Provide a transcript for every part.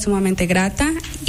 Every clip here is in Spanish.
sumamente grata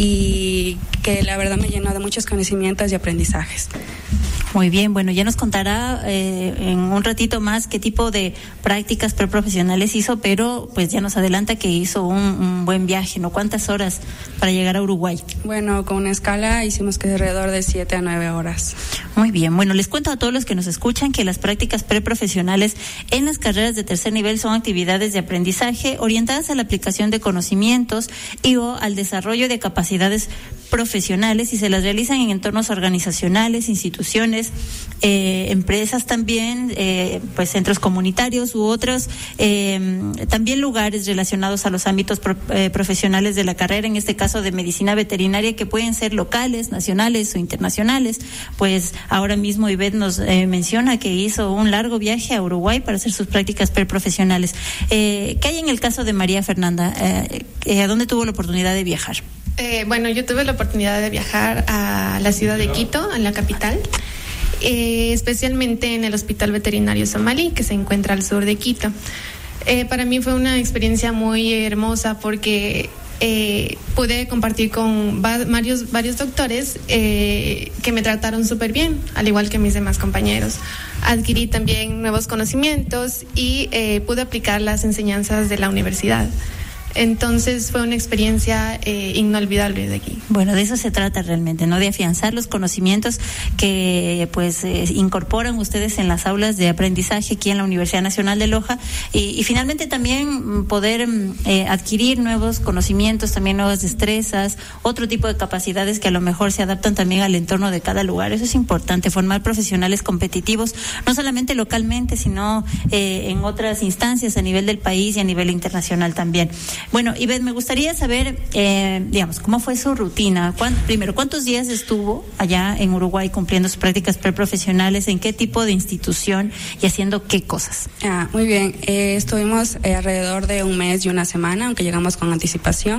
y que la verdad me llenó de muchos conocimientos y aprendizajes. Muy bien, bueno, ya nos contará en un ratito más qué tipo de prácticas preprofesionales hizo, pero pues ya nos adelanta que hizo un buen viaje, ¿no? ¿Cuántas horas para llegar a Uruguay? Bueno, con una escala hicimos que alrededor de 7 a 9 horas. Muy bien, bueno, les cuento a todos los que nos escuchan que las prácticas preprofesionales en las carreras de tercer nivel son actividades de aprendizaje orientadas a la aplicación de conocimientos y o al desarrollo de capacidades profesionales y se las realizan en entornos organizacionales, instituciones, empresas también, pues centros comunitarios u otros, también lugares relacionados a los ámbitos profesionales de la carrera, en este caso de medicina veterinaria, que pueden ser locales, nacionales o internacionales. Pues ahora mismo Ivette nos menciona que hizo un largo viaje a Uruguay para hacer sus prácticas preprofesionales. ¿Qué hay en el caso de María Fernanda? ¿A dónde tuvo la oportunidad de viajar? Bueno, yo tuve la oportunidad de viajar a la ciudad de Quito, en la capital, especialmente en el Hospital Veterinario Somalí, que se encuentra al sur de Quito. Para mí fue una experiencia muy hermosa porque pude compartir con varios doctores que me trataron súper bien, al igual que mis demás compañeros. Adquirí también nuevos conocimientos y pude aplicar las enseñanzas de la universidad. Entonces fue una experiencia inolvidable de aquí. Bueno, de eso se trata realmente, ¿no? De afianzar los conocimientos que pues incorporan ustedes en las aulas de aprendizaje aquí en la Universidad Nacional de Loja y finalmente también poder adquirir nuevos conocimientos, también nuevas destrezas, otro tipo de capacidades que a lo mejor se adaptan también al entorno de cada lugar. Eso es importante, formar profesionales competitivos, no solamente localmente, sino en otras instancias a nivel del país y a nivel internacional también. Bueno, Ivette, me gustaría saber, digamos, cómo fue su rutina. Primero, ¿cuántos días estuvo allá en Uruguay cumpliendo sus prácticas preprofesionales? ¿En qué tipo de institución y haciendo qué cosas? Muy bien. Estuvimos alrededor de un mes y una semana, aunque llegamos con anticipación.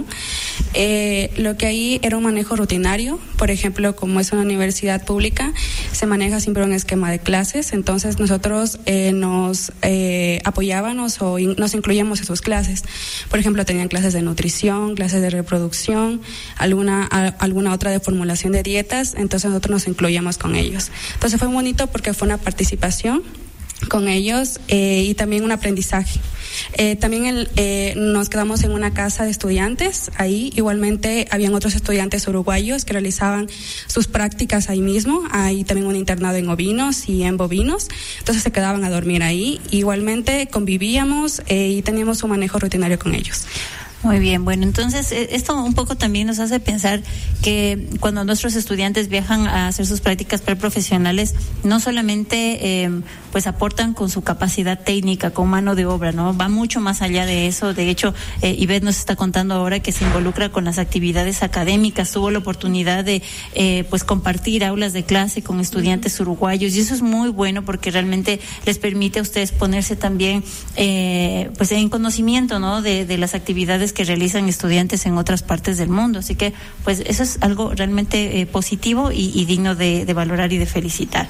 Lo que ahí era un manejo rutinario. Por ejemplo, como es una universidad pública, se maneja siempre un esquema de clases. Entonces, nosotros nos apoyábamos o nos incluíamos en sus clases. Por ejemplo, tenían clases de nutrición, clases de reproducción, alguna otra de formulación de dietas, entonces nosotros nos incluíamos con ellos. Entonces fue bonito porque fue una participación con ellos y también un aprendizaje. También nos quedamos en una casa de estudiantes, ahí igualmente habían otros estudiantes uruguayos que realizaban sus prácticas ahí mismo, hay también un internado en ovinos y en bovinos, entonces se quedaban a dormir ahí, igualmente convivíamos y teníamos un manejo rutinario con ellos. Muy bien, bueno, entonces esto un poco también nos hace pensar que cuando nuestros estudiantes viajan a hacer sus prácticas preprofesionales, no solamente pues aportan con su capacidad técnica, con mano de obra, ¿no? Va mucho más allá de eso. De hecho, Ivette nos está contando ahora que se involucra con las actividades académicas, tuvo la oportunidad de pues compartir aulas de clase con estudiantes uruguayos y eso es muy bueno porque realmente les permite a ustedes ponerse también pues en conocimiento, ¿no? De las actividades que realizan estudiantes en otras partes del mundo. Así que, pues, eso es algo realmente positivo y digno de valorar y de felicitar.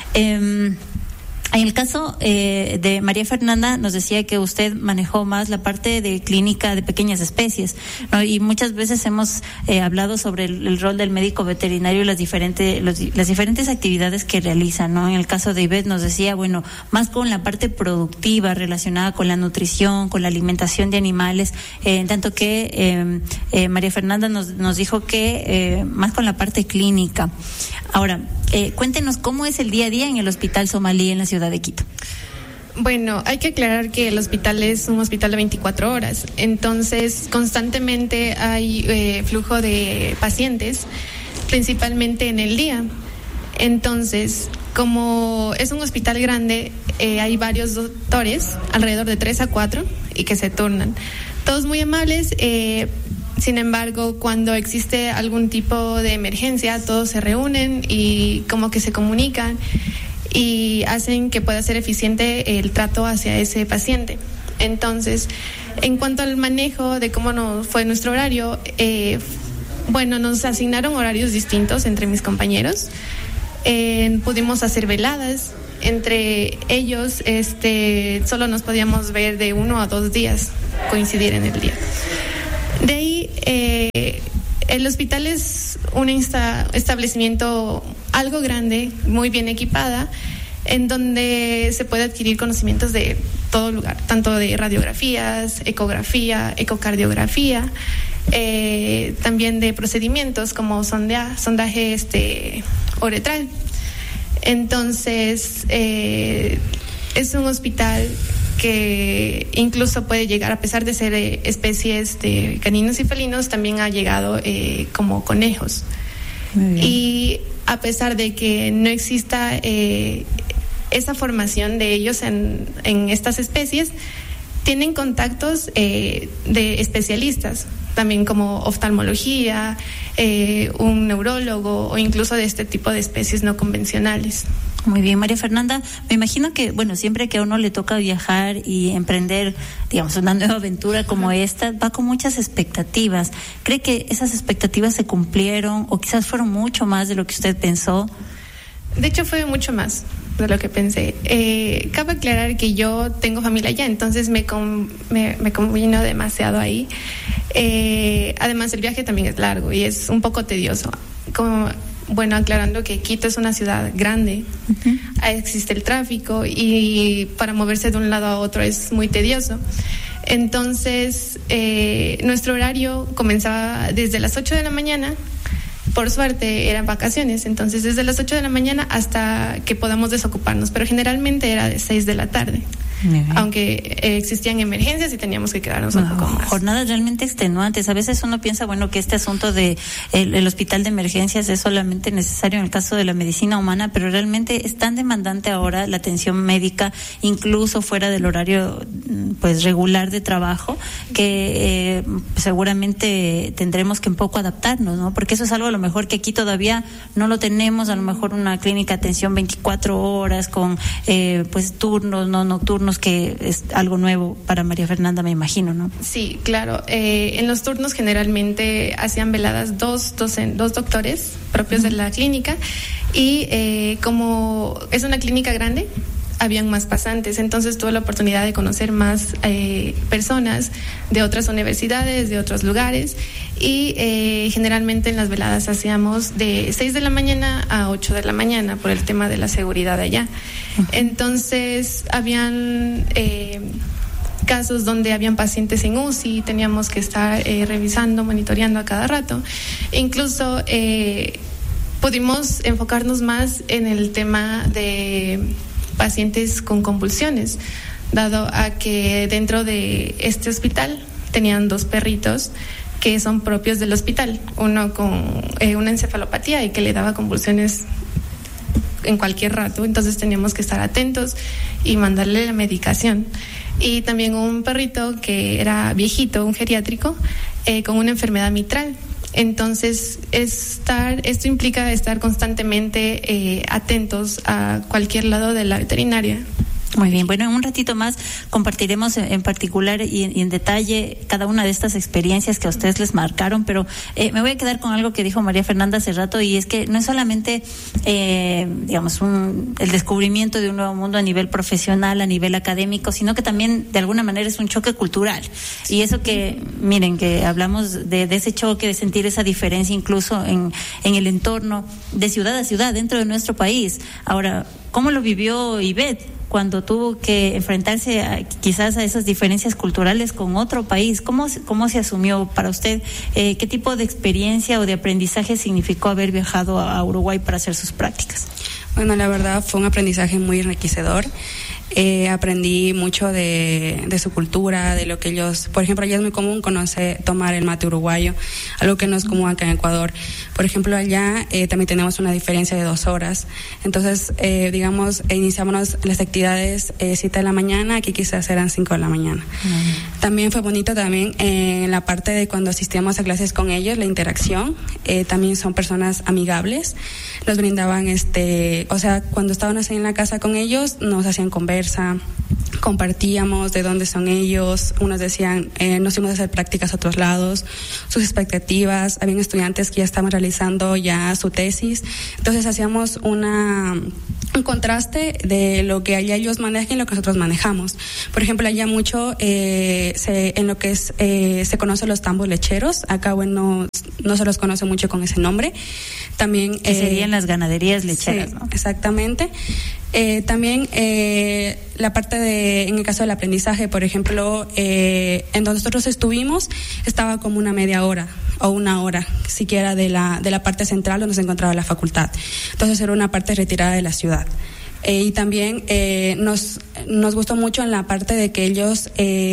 En el caso de María Fernanda, nos decía que usted manejó más la parte de clínica de pequeñas especies, ¿no? Y muchas veces hemos hablado sobre el rol del médico veterinario y las diferentes actividades que realizan, ¿no? En el caso de Ivette nos decía, bueno, más con la parte productiva relacionada con la nutrición, con la alimentación de animales, en tanto que María Fernanda nos dijo que más con la parte clínica. Ahora, cuéntenos cómo es el día a día en el Hospital Somalí en la ciudad de Quito. Bueno, hay que aclarar que el hospital es un hospital de 24 horas, entonces constantemente hay flujo de pacientes, principalmente en el día. Entonces, como es un hospital grande, hay varios doctores, alrededor de 3 a 4, y que se turnan. Todos muy amables. Sin embargo, cuando existe algún tipo de emergencia, todos se reúnen y como que se comunican y hacen que pueda ser eficiente el trato hacia ese paciente. Entonces, en cuanto al manejo de cómo nos fue nuestro horario, bueno, nos asignaron horarios distintos entre mis compañeros. Pudimos hacer veladas. Entre ellos, solo nos podíamos ver de 1 a 2 días, coincidir en el día. De ahí El hospital es un establecimiento algo grande, muy bien equipada, en donde se puede adquirir conocimientos de todo lugar, tanto de radiografías, ecografía, ecocardiografía, también de procedimientos como sondaje uretral. Entonces, es un hospital que incluso puede llegar, a pesar de ser especies de caninos y felinos, también ha llegado como conejos. Y a pesar de que no exista esa formación de ellos en estas especies, tienen contactos de especialistas, también como oftalmología, un neurólogo o incluso de este tipo de especies no convencionales. Muy bien, María Fernanda, me imagino que, bueno, siempre que a uno le toca viajar y emprender, digamos, una nueva aventura como esta, va con muchas expectativas. ¿Cree que esas expectativas se cumplieron o quizás fueron mucho más de lo que usted pensó? De hecho, fue mucho más de lo que pensé. Cabe aclarar que yo tengo familia allá, entonces me convino demasiado ahí. Además, el viaje también es largo y es un poco tedioso. Aclarando que Quito es una ciudad grande, existe el tráfico y para moverse de un lado a otro es muy tedioso. Entonces, nuestro horario comenzaba desde las 8 de la mañana. Por suerte eran vacaciones, entonces desde las 8 de la mañana hasta que podamos desocuparnos, pero generalmente era de 6 de la tarde. Aunque existían emergencias y teníamos que quedarnos un poco más. Jornadas realmente extenuantes. A veces uno piensa, que este asunto de el hospital de emergencias es solamente necesario en el caso de la medicina humana, pero realmente es tan demandante ahora la atención médica, incluso fuera del horario regular de trabajo, que seguramente tendremos que un poco adaptarnos, ¿no? Porque eso es algo a lo mejor que aquí todavía no lo tenemos, a lo mejor una clínica de atención 24 horas con turnos no nocturnos, que es algo nuevo para María Fernanda, me imagino, ¿no? Sí, claro. En los turnos generalmente hacían veladas dos doctores propios de la clínica y como es una clínica grande, habían más pasantes, entonces tuve la oportunidad de conocer más personas de otras universidades, de otros lugares y generalmente en las veladas hacíamos de 6 de la mañana a 8 de la mañana por el tema de la seguridad de allá. Entonces habían casos donde habían pacientes en UCI, teníamos que estar revisando, monitoreando a cada rato. Incluso pudimos enfocarnos más en el tema de pacientes con convulsiones, dado a que dentro de este hospital tenían 2 perritos que son propios del hospital, uno con una encefalopatía y que le daba convulsiones en cualquier rato, entonces teníamos que estar atentos y mandarle la medicación. Y también un perrito que era viejito, un geriátrico, con una enfermedad mitral. Entonces, esto implica estar constantemente atentos a cualquier lado de la veterinaria. Muy bien, bueno, en un ratito más compartiremos en particular y en detalle cada una de estas experiencias que a ustedes les marcaron, pero me voy a quedar con algo que dijo María Fernanda hace rato, y es que no es solamente, el descubrimiento de un nuevo mundo a nivel profesional, a nivel académico, sino que también de alguna manera es un choque cultural. Y eso que, miren, que hablamos de ese choque, de sentir esa diferencia incluso en el entorno de ciudad a ciudad dentro de nuestro país. Ahora, ¿cómo lo vivió Ivette cuando tuvo que enfrentarse quizás a esas diferencias culturales con otro país? ¿Cómo se asumió para usted? ¿Qué tipo de experiencia o de aprendizaje significó haber viajado a Uruguay para hacer sus prácticas? Bueno, la verdad fue un aprendizaje muy enriquecedor. Aprendí mucho de su cultura, de lo que ellos, por ejemplo, allá es muy común tomar el mate uruguayo, algo que no es común acá en Ecuador. Por ejemplo, allá también tenemos una diferencia de 2 horas. Entonces, iniciamos las actividades 7 de la mañana, aquí quizás eran 5 de la mañana. También fue bonito en la parte de cuando asistíamos a clases con ellos, la interacción. También son personas amigables. Nos brindaban, cuando estábamos en la casa con ellos, nos hacían conversa, compartíamos de dónde son ellos. Unos decían, nos fuimos a hacer prácticas a otros lados, sus expectativas. Habían estudiantes que ya estaban realizando ya su tesis. Entonces hacíamos un contraste de lo que allá ellos manejan y lo que nosotros manejamos. Por ejemplo, allá mucho en lo que es se conocen los tambos lecheros. Acá, bueno, no se los conoce mucho con ese nombre. También que serían las ganaderías lecheras, sí, ¿no? Exactamente. También la parte en el caso del aprendizaje, por ejemplo, en donde nosotros estuvimos, estaba como una media hora o una hora, siquiera de la parte central donde se encontraba la facultad. Entonces era una parte retirada de la ciudad. Y también nos gustó mucho en la parte de que ellos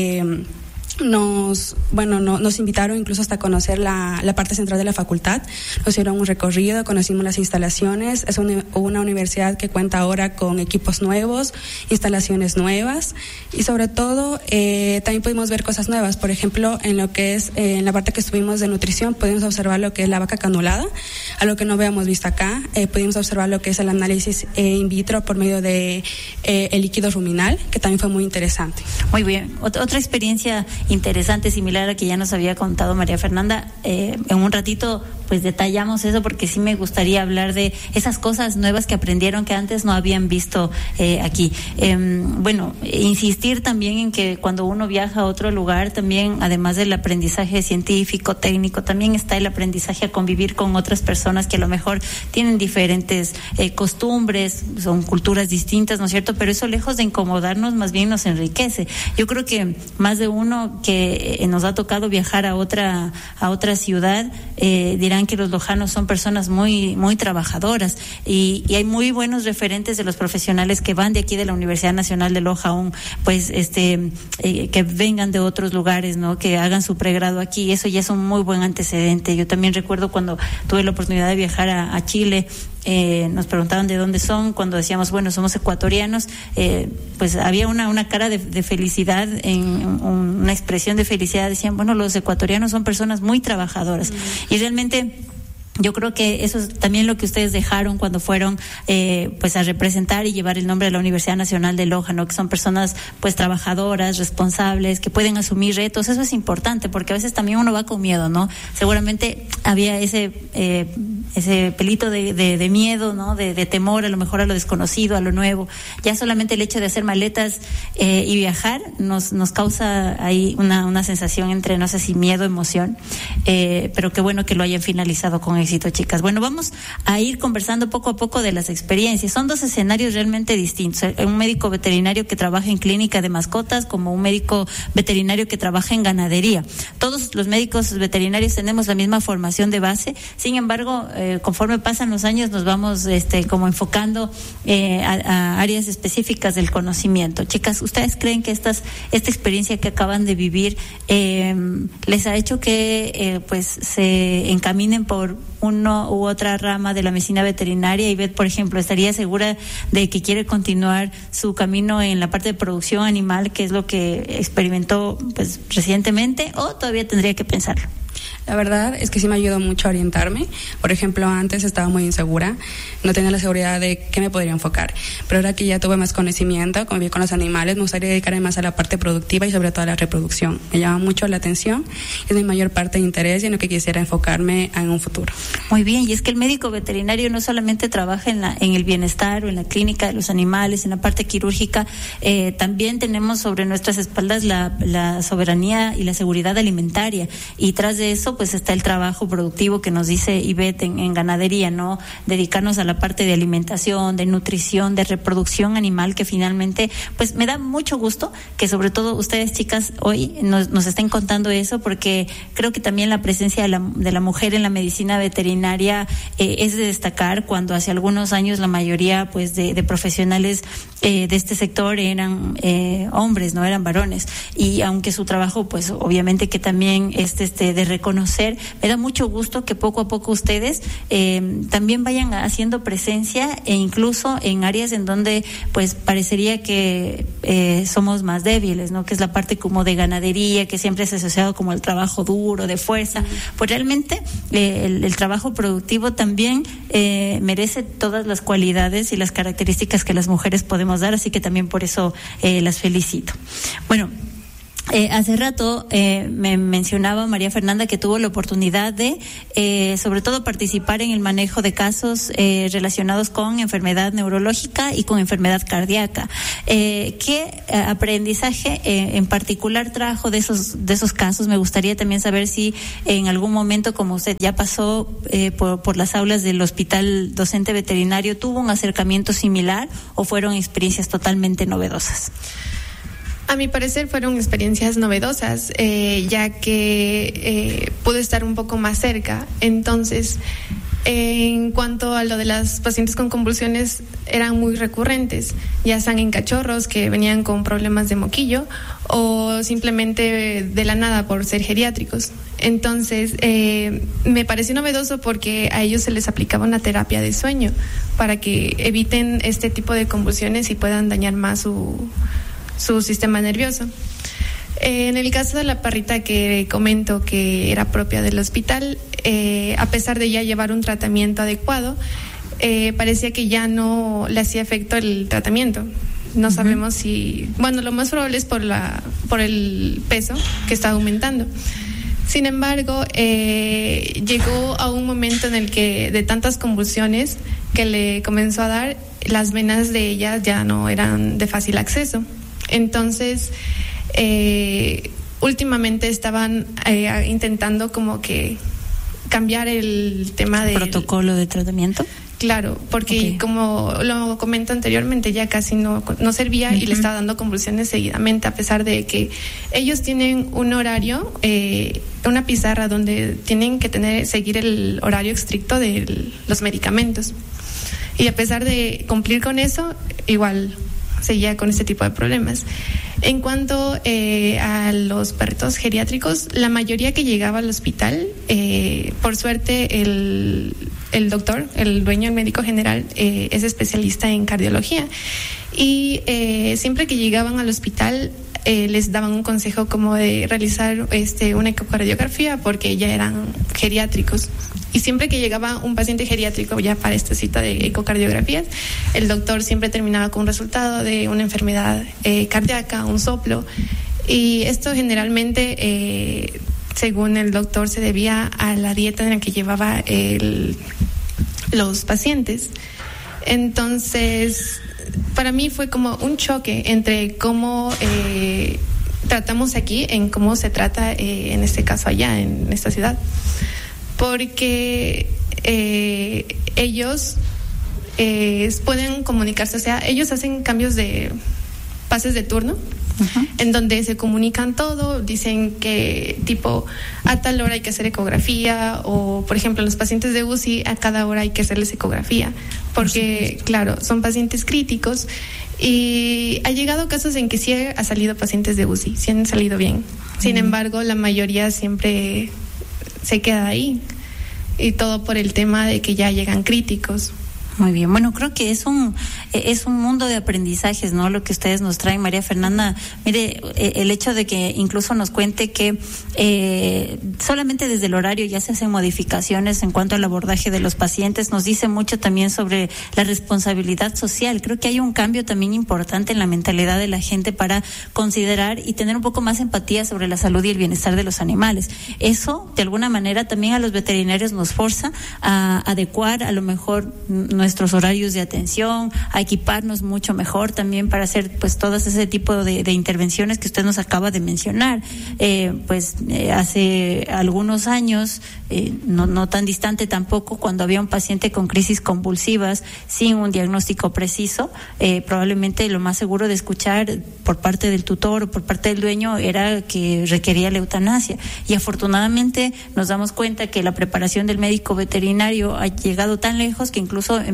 nos invitaron incluso hasta conocer la parte central de la facultad. Nos hicieron un recorrido, conocimos las instalaciones. Es una universidad que cuenta ahora con equipos nuevos, instalaciones nuevas, y sobre todo también pudimos ver cosas nuevas. Por ejemplo, en lo que es en la parte que estuvimos de nutrición, pudimos observar lo que es la vaca canulada, algo que no habíamos visto acá. Pudimos observar lo que es el análisis in vitro por medio de el líquido ruminal, que también fue muy interesante. Muy bien. Otra experiencia interesante, similar a la que ya nos había contado María Fernanda. En un ratito pues detallamos eso, porque sí me gustaría hablar de esas cosas nuevas que aprendieron que antes no habían visto aquí. Insistir también en que cuando uno viaja a otro lugar, también además del aprendizaje científico, técnico, también está el aprendizaje a convivir con otras personas que a lo mejor tienen diferentes costumbres, son culturas distintas, ¿no es cierto? Pero eso, lejos de incomodarnos, más bien nos enriquece. Yo creo que más de uno que nos ha tocado viajar a otra ciudad dirán que los lojanos son personas muy muy trabajadoras, y hay muy buenos referentes de los profesionales que van de aquí de la Universidad Nacional de Loja, que vengan de otros lugares, ¿no? Que hagan su pregrado aquí. Eso ya es un muy buen antecedente. Yo también recuerdo cuando tuve la oportunidad de viajar a Chile. Nos preguntaban de dónde son. Cuando decíamos, bueno, somos ecuatorianos, pues había una cara de felicidad, una expresión de felicidad. Decían, bueno, los ecuatorianos son personas muy trabajadoras. Y realmente yo creo que eso es también lo que ustedes dejaron cuando fueron pues a representar y llevar el nombre de la Universidad Nacional de Loja, ¿no? Que son personas pues trabajadoras, responsables, que pueden asumir retos. Eso es importante, porque a veces también uno va con miedo, ¿no? Seguramente había ese pelito de miedo, ¿no? De temor, a lo mejor a lo desconocido, a lo nuevo. Ya solamente el hecho de hacer maletas y viajar nos causa ahí una sensación entre, no sé si miedo, emoción, pero qué bueno que lo hayan finalizado con éxito, chicas. Bueno, vamos a ir conversando poco a poco de las experiencias. Son dos escenarios realmente distintos. Un médico veterinario que trabaja en clínica de mascotas, como un médico veterinario que trabaja en ganadería. Todos los médicos veterinarios tenemos la misma formación de base. Sin embargo, conforme pasan los años nos vamos como enfocando a áreas específicas del conocimiento. Chicas, ¿ustedes creen que esta experiencia que acaban de vivir les ha hecho que pues se encaminen por una u otra rama de la medicina veterinaria? Ivette, por ejemplo, ¿estaría segura de que quiere continuar su camino en la parte de producción animal, que es lo que experimentó pues recientemente, o todavía tendría que pensarlo? La verdad es que sí me ayudó mucho a orientarme. Por ejemplo, antes estaba muy insegura, no tenía la seguridad de qué me podría enfocar. Pero ahora que ya tuve más conocimiento, conviví con los animales, me gustaría dedicarme más a la parte productiva y sobre todo a la reproducción. Me llama mucho la atención, es mi mayor parte de interés y en lo que quisiera enfocarme en un futuro. Muy bien, y es que el médico veterinario no solamente trabaja en el bienestar o en la clínica de los animales, en la parte quirúrgica, también tenemos sobre nuestras espaldas la soberanía y la seguridad alimentaria, y tras de eso pues está el trabajo productivo que nos dice Ivette en ganadería, ¿no? Dedicarnos a la parte de alimentación, de nutrición, de reproducción animal, que finalmente pues me da mucho gusto que sobre todo ustedes, chicas, hoy nos estén contando eso, porque creo que también la presencia de la mujer en la medicina veterinaria es de destacar, cuando hace algunos años la mayoría pues de profesionales de este sector eran hombres, no eran varones, y aunque su trabajo pues obviamente que también es de reconocer conocer. Me da mucho gusto que poco a poco ustedes también vayan haciendo presencia, e incluso en áreas en donde pues parecería que somos más débiles, ¿no? Que es la parte como de ganadería, que siempre es asociado como el trabajo duro, de fuerza. Pues realmente el trabajo productivo también merece todas las cualidades y las características que las mujeres podemos dar, así que también por eso las felicito. Bueno, hace rato me mencionaba María Fernanda que tuvo la oportunidad de sobre todo participar en el manejo de casos relacionados con enfermedad neurológica y con enfermedad cardíaca. ¿Qué aprendizaje en particular trajo de esos casos? Me gustaría también saber si en algún momento, como usted ya pasó por las aulas del Hospital Docente Veterinario, tuvo un acercamiento similar o fueron experiencias totalmente novedosas. A mi parecer fueron experiencias novedosas, ya que pude estar un poco más cerca. Entonces, en cuanto a lo de las pacientes con convulsiones, eran muy recurrentes, ya sean en cachorros que venían con problemas de moquillo o simplemente de la nada por ser geriátricos. Entonces, me pareció novedoso porque a ellos se les aplicaba una terapia de sueño para que eviten este tipo de convulsiones y puedan dañar más su sistema nervioso. En el caso de la perrita que comento que era propia del hospital, a pesar de ya llevar un tratamiento adecuado, parecía que ya no le hacía efecto el tratamiento. No sabemos si, bueno, lo más probable es por el peso que está aumentando. Sin embargo, llegó a un momento en el que de tantas convulsiones que le comenzó a dar, las venas de ella ya no eran de fácil acceso. Entonces, últimamente estaban intentando como que cambiar el tema del protocolo de tratamiento. Claro, porque como lo comento anteriormente, ya casi no servía y le estaba dando convulsiones seguidamente, a pesar de que ellos tienen un horario, una pizarra donde tienen que seguir el horario estricto de los medicamentos. Y a pesar de cumplir con eso, igual seguía con este tipo de problemas. En cuanto a los perritos geriátricos, la mayoría que llegaba al hospital, por suerte el doctor, el dueño, el médico general, es especialista en cardiología y siempre que llegaban al hospital les daban un consejo como de realizar una ecocardiografía porque ya eran geriátricos. Y siempre que llegaba un paciente geriátrico ya para esta cita de ecocardiografías, el doctor siempre terminaba con un resultado de una enfermedad cardíaca, un soplo. Y esto generalmente, según el doctor, se debía a la dieta en la que llevaba los pacientes. Entonces, para mí fue como un choque entre cómo tratamos aquí en cómo se trata en este caso allá, en esta ciudad. Porque ellos pueden comunicarse, o sea, ellos hacen cambios de pases de turno, en donde se comunican todo, dicen que tipo a tal hora hay que hacer ecografía, o por ejemplo los pacientes de UCI a cada hora hay que hacerles ecografía, porque claro, son pacientes críticos y ha llegado casos en que sí ha salido pacientes de UCI, sí han salido bien, sin embargo la mayoría siempre se queda ahí y todo por el tema de que ya llegan críticos. Muy bien, bueno, creo que es un mundo de aprendizajes, ¿no? Lo que ustedes nos traen, María Fernanda. Mire, el hecho de que incluso nos cuente que solamente desde el horario ya se hacen modificaciones en cuanto al abordaje de los pacientes, nos dice mucho también sobre la responsabilidad social. Creo que hay un cambio también importante en la mentalidad de la gente para considerar y tener un poco más empatía sobre la salud y el bienestar de los animales. Eso, de alguna manera, también a los veterinarios nos forza a adecuar a lo mejor nuestros horarios de atención, a equiparnos mucho mejor también para hacer pues todas ese tipo de intervenciones que usted nos acaba de mencionar. Hace algunos años, no tan distante tampoco, cuando había un paciente con crisis convulsivas sin un diagnóstico preciso, probablemente lo más seguro de escuchar por parte del tutor o por parte del dueño era que requería la eutanasia. Y afortunadamente nos damos cuenta que la preparación del médico veterinario ha llegado tan lejos que incluso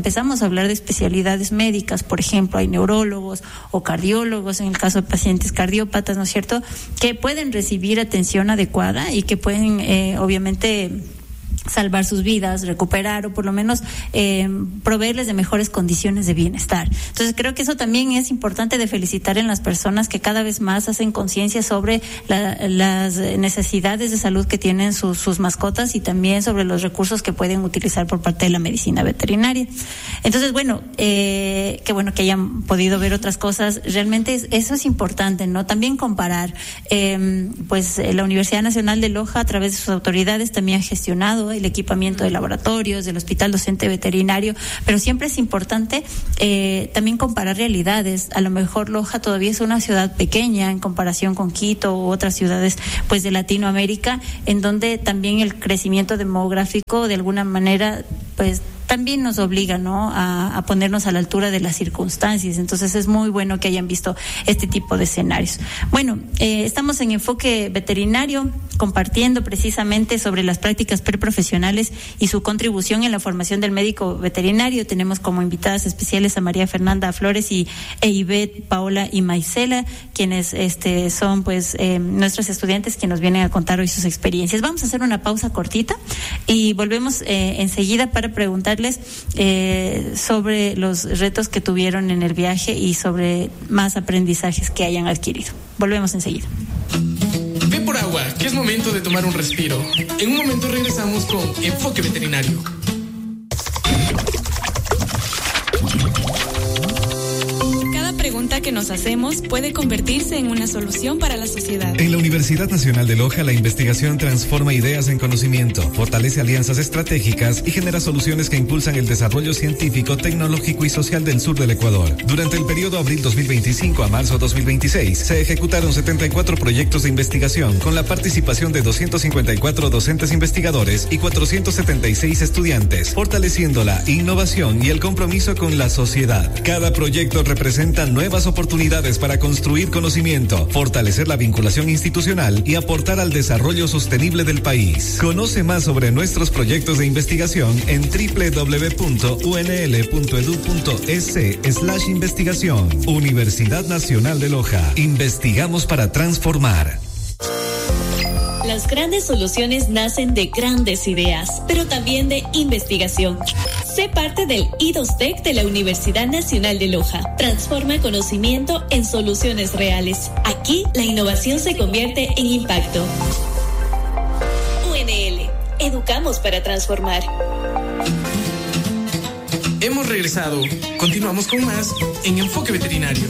empezamos a hablar de especialidades médicas, por ejemplo, hay neurólogos o cardiólogos, en el caso de pacientes cardiópatas, ¿no es cierto?, que pueden recibir atención adecuada y que pueden, obviamente, salvar sus vidas, recuperar o por lo menos proveerles de mejores condiciones de bienestar. Entonces creo que eso también es importante de felicitar en las personas que cada vez más hacen conciencia sobre las necesidades de salud que tienen sus mascotas y también sobre los recursos que pueden utilizar por parte de la medicina veterinaria. Entonces, bueno, qué bueno que hayan podido ver otras cosas. Realmente eso es importante, ¿no? También comparar. Pues la Universidad Nacional de Loja, a través de sus autoridades, también ha gestionado el equipamiento de laboratorios, del Hospital Docente Veterinario, pero siempre es importante también comparar realidades. A lo mejor Loja todavía es una ciudad pequeña en comparación con Quito u otras ciudades pues de Latinoamérica, en donde también el crecimiento demográfico de alguna manera pues también nos obliga, ¿no?, a ponernos a la altura de las circunstancias. Entonces es muy bueno que hayan visto este tipo de escenarios. Bueno, estamos en Enfoque Veterinario compartiendo precisamente sobre las prácticas preprofesionales y su contribución en la formación del médico veterinario. Tenemos como invitadas especiales a María Fernanda Flores e Ivette Paola y Maisela, quienes son pues nuestros estudiantes que nos vienen a contar hoy sus experiencias. Vamos a hacer una pausa cortita y volvemos enseguida para preguntarles sobre los retos que tuvieron en el viaje y sobre más aprendizajes que hayan adquirido. Volvemos enseguida. Ve por agua, que es momento de tomar un respiro. En un momento regresamos con Enfoque Veterinario. Pregunta que nos hacemos puede convertirse en una solución para la sociedad. En la Universidad Nacional de Loja, la investigación transforma ideas en conocimiento, fortalece alianzas estratégicas y genera soluciones que impulsan el desarrollo científico, tecnológico y social del sur del Ecuador. Durante el periodo abril 2025 a marzo 2026, se ejecutaron 74 proyectos de investigación con la participación de 254 docentes investigadores y 476 estudiantes, fortaleciendo la innovación y el compromiso con la sociedad. Cada proyecto representa nuevas oportunidades para construir conocimiento, fortalecer la vinculación institucional y aportar al desarrollo sostenible del país. Conoce más sobre nuestros proyectos de investigación en www.unl.edu.es/investigación. Universidad Nacional de Loja. Investigamos para transformar. Las grandes soluciones nacen de grandes ideas, pero también de investigación. Sé parte del I2TEC de la Universidad Nacional de Loja. Transforma conocimiento en soluciones reales. Aquí, la innovación se convierte en impacto. UNL. Educamos para transformar. Hemos regresado. Continuamos con más en Enfoque Veterinario.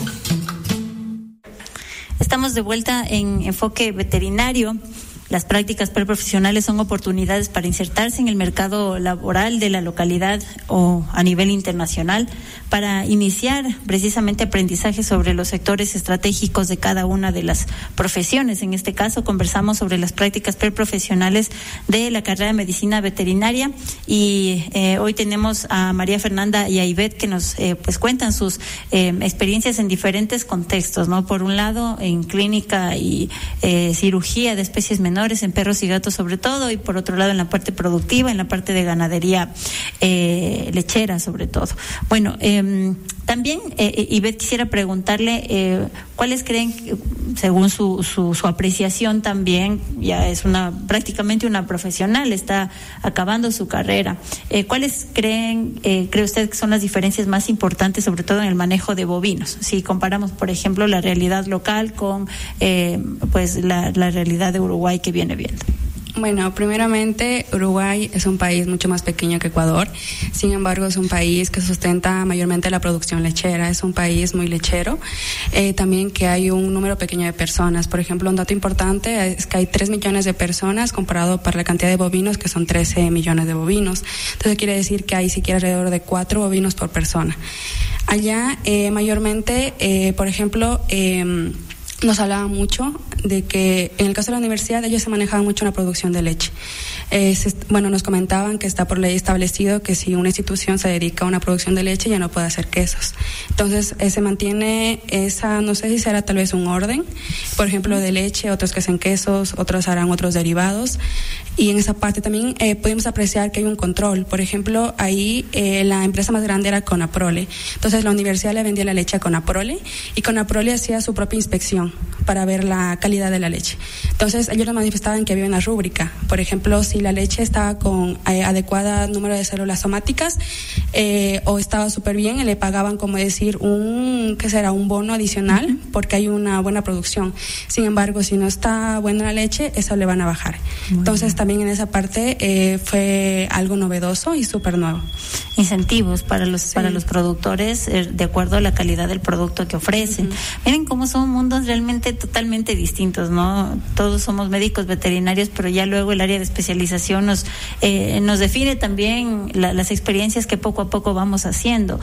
Estamos de vuelta en Enfoque Veterinario. Las prácticas preprofesionales son oportunidades para insertarse en el mercado laboral de la localidad o a nivel internacional, para iniciar precisamente aprendizaje sobre los sectores estratégicos de cada una de las profesiones. En este caso conversamos sobre las prácticas preprofesionales de la carrera de medicina veterinaria y hoy tenemos a María Fernanda y a Ivette que nos pues cuentan sus experiencias en diferentes contextos, ¿no? Por un lado en clínica y cirugía de especies menores, en perros y gatos sobre todo, y por otro lado en la parte productiva, en la parte de ganadería lechera sobre todo. Bueno, también Ivette, quisiera preguntarle cuáles creen, según su apreciación también, ya es prácticamente una profesional, está acabando su carrera, ¿cuáles cree usted que son las diferencias más importantes, sobre todo en el manejo de bovinos? Si comparamos, por ejemplo, la realidad local con pues la realidad de Uruguay que viene viendo. Bueno, primeramente, Uruguay es un país mucho más pequeño que Ecuador. Sin embargo, es un país que sustenta mayormente la producción lechera. Es un país muy lechero. También que hay un número pequeño de personas. Por ejemplo, un dato importante es que hay 3 millones de personas comparado para la cantidad de bovinos, que son 13 millones de bovinos. Entonces, quiere decir que hay siquiera alrededor de 4 bovinos por persona. Allá, mayormente, por ejemplo, nos hablaba mucho de que en el caso de la universidad ellos se manejaban mucho en la producción de leche. Nos comentaban que está por ley establecido que si una institución se dedica a una producción de leche ya no puede hacer quesos. Entonces se mantiene esa, no sé si será tal vez un orden, por ejemplo de leche, otros que hacen quesos, otros harán otros derivados, y en esa parte también pudimos apreciar que hay un control. Por ejemplo, ahí la empresa más grande era Conaprole, entonces la universidad le vendía la leche a Conaprole y Conaprole hacía su propia inspección para ver la calidad de la leche. Entonces ellos nos manifestaban que había una rúbrica, por ejemplo, si la leche estaba con adecuada número de células somáticas o estaba súper bien, le pagaban como decir un bono adicional porque hay una buena producción. Sin embargo, si no está buena la leche, eso le van a bajar. Entonces también en esa parte fue algo novedoso y súper nuevo. Incentivos para los productores de acuerdo a la calidad del producto que ofrecen. Miren cómo son mundos realmente totalmente distintos, ¿no? Todos somos médicos veterinarios, pero ya luego el área de especialización nos define también las experiencias que poco a poco vamos haciendo.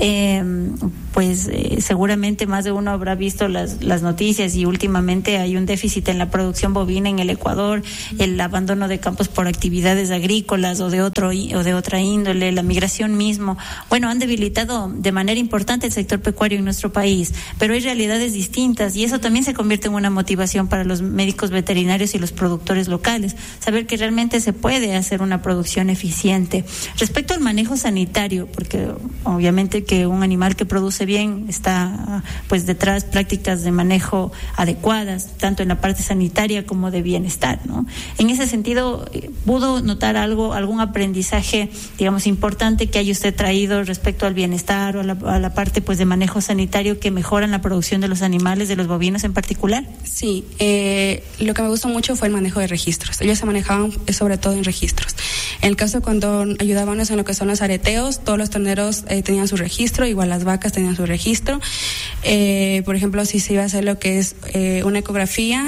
Seguramente más de uno habrá visto las noticias, y últimamente hay un déficit en la producción bovina en el Ecuador, el abandono de campos por actividades agrícolas o de otra índole, la migración mismo. Han debilitado de manera importante el sector pecuario en nuestro país, pero hay realidades distintas, y eso también se convierte en una motivación para los médicos veterinarios y los productores locales, saber que realmente se puede hacer una producción eficiente. Respecto al manejo sanitario, porque obviamente que un animal que produce bien está detrás prácticas de manejo adecuadas, tanto en la parte sanitaria como de bienestar, ¿no? En ese sentido, ¿pudo notar algún aprendizaje, digamos, importante que haya usted traído respecto al bienestar o a la parte de manejo sanitario que mejoran la producción de los animales, de los bovinos en particular? Sí, lo que me gustó mucho fue el manejo de registros. Ellos se manejaban sobre todo en registros. En el caso cuando ayudábamos en lo que son los areteos, todos los terneros tenían su registro, igual las vacas tenían su registro. Por ejemplo, si se iba a hacer lo que es una ecografía,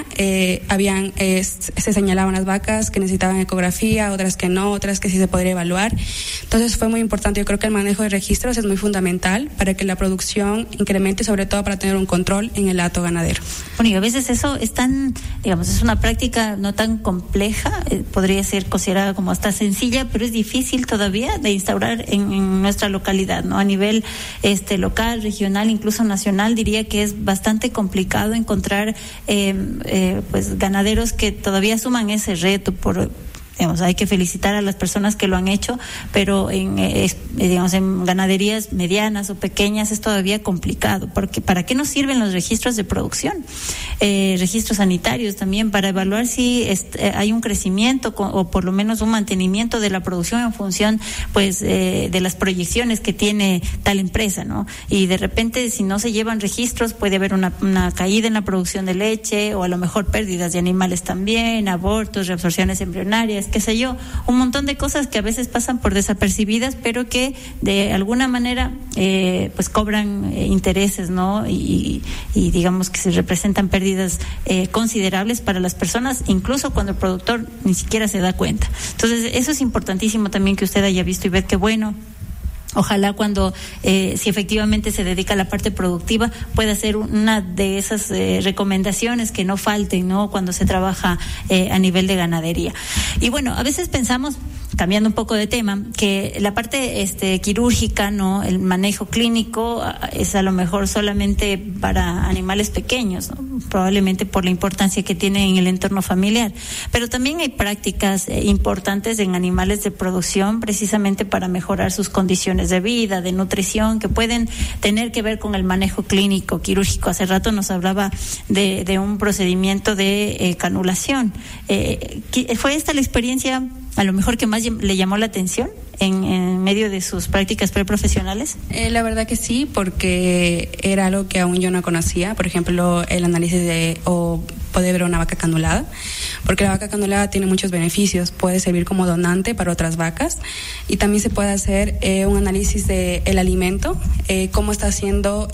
se señalaban las vacas que necesitaban ecografía, otras que no, otras que sí se podría evaluar. Entonces fue muy importante. Yo creo que el manejo de registros es muy fundamental para que la producción incremente, sobre todo para tener un control en el hato ganadero. Bueno, y a veces eso es es una práctica no tan compleja, podría ser considerada como hasta sencilla, pero es difícil todavía de instaurar en nuestra localidad, ¿no? A nivel local, regional, incluso nacional, diría que es bastante complicado encontrar ganaderos que todavía asuman ese reto. Hay que felicitar a las personas que lo han hecho, pero en ganaderías medianas o pequeñas es todavía complicado, porque ¿para qué nos sirven los registros de producción? Registros sanitarios también, para evaluar si hay un crecimiento o por lo menos un mantenimiento de la producción en función de las proyecciones que tiene tal empresa, ¿no? Y de repente, si no se llevan registros, puede haber una caída en la producción de leche, o a lo mejor pérdidas de animales también, abortos, reabsorciones embrionarias, qué sé yo, un montón de cosas que a veces pasan por desapercibidas, pero que de alguna manera cobran intereses, ¿no? Y digamos que se representan pérdidas considerables para las personas, incluso cuando el productor ni siquiera se da cuenta. Entonces, eso es importantísimo también que usted haya visto, y ver que bueno, ojalá cuando, si efectivamente se dedica a la parte productiva, pueda ser una de esas recomendaciones que no falten, ¿no? Cuando se trabaja a nivel de ganadería. Y bueno, a veces pensamos, cambiando un poco de tema, que la parte quirúrgica, ¿no? El manejo clínico es a lo mejor solamente para animales pequeños, ¿no? Probablemente por la importancia que tiene en el entorno familiar. Pero también hay prácticas importantes en animales de producción, precisamente para mejorar sus condiciones de vida, de nutrición, que pueden tener que ver con el manejo clínico, quirúrgico. Hace rato nos hablaba de un procedimiento de canulación. ¿Fue esta la experiencia a lo mejor que más le llamó la atención en medio de sus prácticas preprofesionales? La verdad que sí, porque era algo que aún yo no conocía. Por ejemplo, el análisis o poder ver una vaca canulada, porque la vaca canulada tiene muchos beneficios. Puede servir como donante para otras vacas, y también se puede hacer un análisis de el alimento, cómo está siendo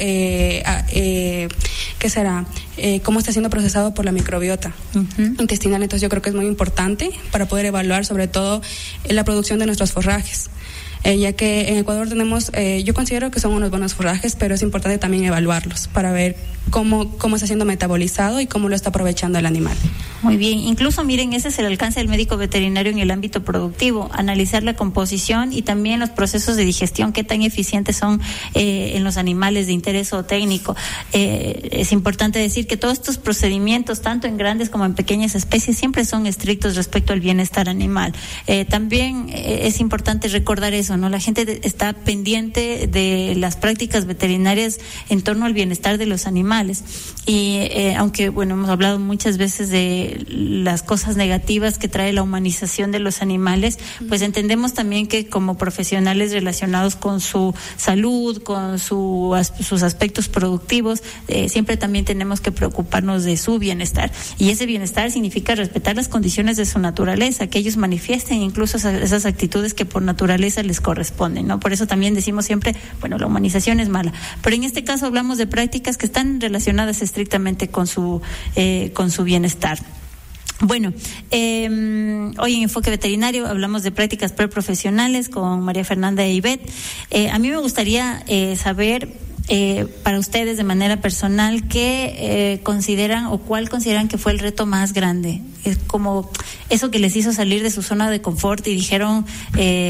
cómo está siendo procesado por la microbiota intestinal. Entonces yo creo que es muy importante para poder evaluar sobre todo la producción de nuestros forrajes. ya que en Ecuador tenemos, yo considero que son unos buenos forrajes, pero es importante también evaluarlos para ver cómo está siendo metabolizado y cómo lo está aprovechando el animal. Muy bien, incluso miren, ese es el alcance del médico veterinario en el ámbito productivo, analizar la composición y también los procesos de digestión, qué tan eficientes son en los animales de interés zootécnico. Es importante decir que todos estos procedimientos, tanto en grandes como en pequeñas especies, siempre son estrictos respecto al bienestar animal. También es importante recordar eso, ¿no? La gente está pendiente de las prácticas veterinarias en torno al bienestar de los animales. Y aunque, bueno, hemos hablado muchas veces de las cosas negativas que trae la humanización de los animales, pues entendemos también que como profesionales relacionados con su salud, con sus aspectos productivos, siempre también tenemos que preocuparnos de su bienestar. Y ese bienestar significa respetar las condiciones de su naturaleza, que ellos manifiesten incluso esas actitudes que por naturaleza les corresponden, ¿no? Por eso también decimos siempre, bueno, la humanización es mala, pero en este caso hablamos de prácticas que están relacionadas estrictamente con su bienestar. Bueno, hoy en Enfoque Veterinario hablamos de prácticas preprofesionales con María Fernanda e Ivette. A mí me gustaría saber para ustedes de manera personal qué consideran o cuál consideran que fue el reto más grande. Es como eso que les hizo salir de su zona de confort y dijeron